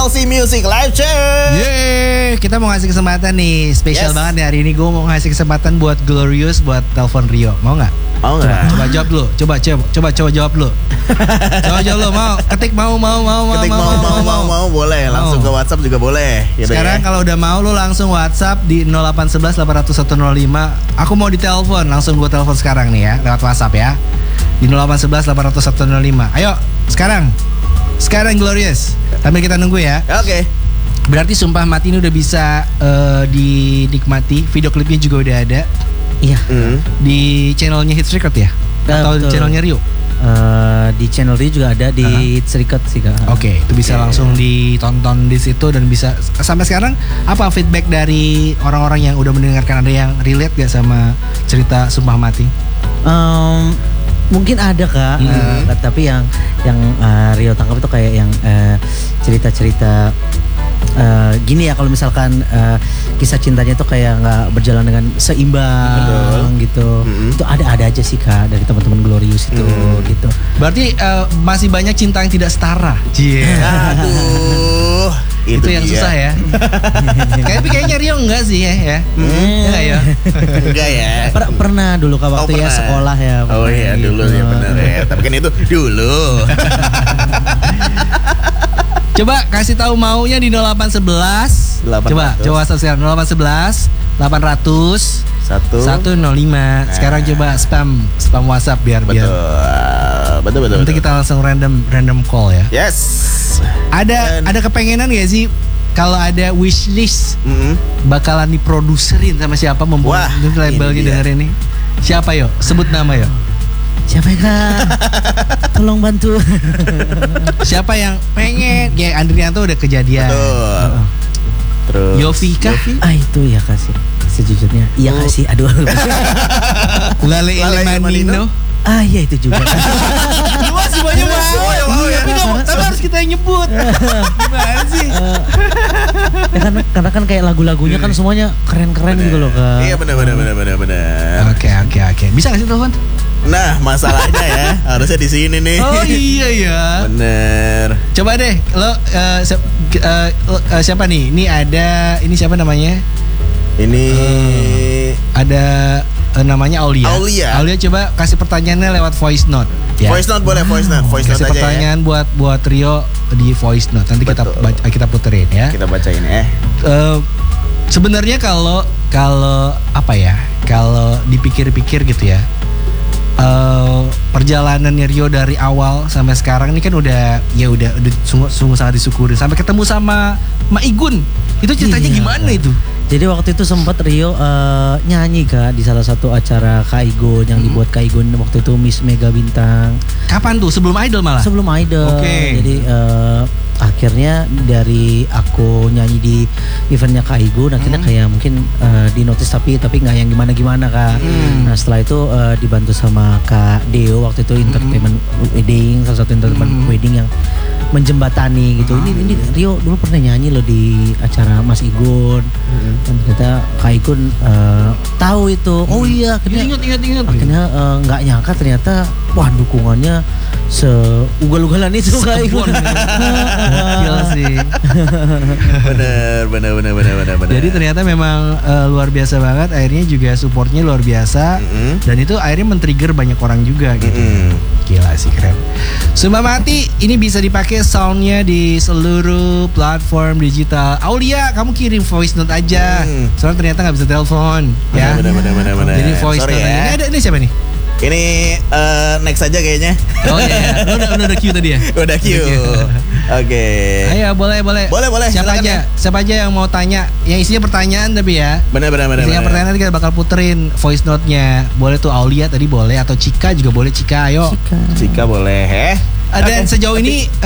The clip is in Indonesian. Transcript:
LC Music Live Check. Yeay, kita mau ngasih kesempatan nih. Spesial banget nih hari ini. Gue mau ngasih kesempatan buat Glorious buat telepon Rio. Mau nggak? Mau nggak? Coba jawab dulu. Coba jawab dulu. Coba jawab dulu. Mau? Ketik mau. Ketik mau boleh. Langsung ke WhatsApp juga boleh. Sekarang kalau udah mau lu langsung WhatsApp di 0811 800 105. Aku mau ditelepon. Langsung gue telepon sekarang nih ya, lewat WhatsApp ya. Di 0811 800 105. Ayo, sekarang Glorious. Sambil kita nunggu ya. Oke. Berarti Sumpah Mati ini udah bisa dinikmati. Video klipnya juga udah ada. Iya. Di channelnya Hits Record ya? Atau betul. channelnya Rio? Di channel Rio juga ada di Hits Record sih Kak. Oke, itu bisa langsung ditonton di situ dan bisa sampai sekarang apa feedback dari orang-orang yang udah mendengarkan, ada yang relate gak sama cerita Sumpah Mati? Mungkin ada Kak, tapi yang Rio tangkap itu kayak yang cerita-cerita gini ya, kalau misalkan kisah cintanya itu kayak nggak berjalan dengan seimbang gitu. Itu ada aja sih Kak dari teman-teman Glorious itu gitu. Berarti masih banyak cinta yang tidak setara. Aduh, itu yang dia. susah ya. Tapi kayaknya Rio enggak sih ya. Enggak ya. Enggak ya. Pernah dulu Kak waktu ya sekolah ya. Oh iya gitu. dulu ya benar ya. Tapi kan itu dulu. Coba kasih tahu maunya di 0811. Coba WhatsApp sekarang 0811 800 105. Sekarang coba spam WhatsApp biar Betul. Nanti kita langsung random call ya. Yes. Ada kepengenan gak sih kalau ada wishlist bakalan diproduserin sama siapa, membuat labelnya dengerin ini? Siapa yo? Sebut nama yo. Siapa ya Kak? Tolong bantu. Siapa yang pengen? Ya Andrianto udah kejadian. Betul. Terus Yofi kah? Itu ya Kak sih. Sejujurnya iya Kak sih. Aduh. Lale Ilmanino. Iya itu juga. Lu masih banyak mau ya. Tapi harus kita yang nyebut. Gimana sih? Karena kan kayak lagu-lagunya kan semuanya keren-keren gitu loh Kak. Iya benar. Oke. Bisa gak sih telepon? Nah masalahnya ya harusnya di sini nih. Oh iya ya. Bener. Coba deh lo siapa nih? Ini siapa namanya? Ini ada namanya Aulia. Aulia coba kasih pertanyaannya lewat voice note. Ya. Voice note boleh, voice note kasih aja pertanyaan ya. buat Rio di voice note. Nanti kita puterin ya. Kita bacain Sebenarnya kalau apa ya? Kalau dipikir-pikir gitu ya. Perjalanannya Rio dari awal sampai sekarang ini kan udah sungguh sangat disyukuri. Sampai ketemu sama Ma Igun. Itu ceritanya gimana itu? Jadi waktu itu sempat Rio nyanyi Kak di salah satu acara Kak Igun yang dibuat Kak Igun waktu itu Miss Mega Bintang. Kapan tuh? Sebelum Idol malah? Sebelum Idol. Oke. Jadi akhirnya dari aku nyanyi di eventnya Kak Igun, akhirnya kayak mungkin di notice tapi nggak yang gimana Kak. Nah setelah itu dibantu sama Kak Deo waktu itu entertainment wedding, salah satu entertainment wedding yang menjembatani gitu. Ini Rio dulu pernah nyanyi loh di acara Mas Igun. Dan ternyata Kak Igun tahu itu. Oh iya, akhirnya ingat. Akhirnya nggak nyangka ternyata dukungannya seugal-ugalan itu Kak Igun. Gila sih. Bener. Jadi ternyata memang luar biasa banget. Akhirnya juga supportnya luar biasa. Dan itu akhirnya men-trigger banyak orang juga gitu. Gila sih, keren. Sumpah Mati ini bisa dipakai soundnya di seluruh platform digital. Aulia, kamu kirim voice note aja. Soalnya ternyata nggak bisa telepon. Ya. Bener. Jadi voice note ya. Ini siapa nih? Ini next aja kayaknya. Oh iya. Udah queue tadi ya? Udah queue. Oke. Ayo boleh. Siapa aja yang mau tanya? Yang isinya pertanyaan tapi ya. Bener. Isinya pertanyaan nanti kita bakal puterin voice note-nya. Boleh tuh Aulia tadi boleh, atau Cika juga boleh. Cika ayo. Cika boleh. Dan sejauh ini